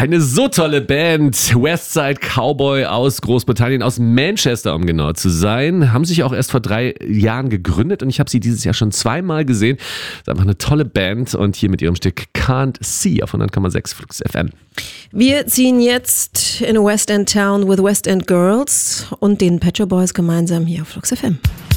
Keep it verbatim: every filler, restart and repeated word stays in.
Eine so tolle Band, Westside Cowboy aus Großbritannien, aus Manchester, um genau zu sein, haben sich auch erst vor drei Jahren gegründet und ich habe sie dieses Jahr schon zweimal gesehen. Das ist einfach eine tolle Band und hier mit ihrem Stück Can't See auf hundert Komma sechs Flux F M. Wir ziehen jetzt in a West End Town with West End Girls und den Pet Shop Boys gemeinsam hier auf Flux F M.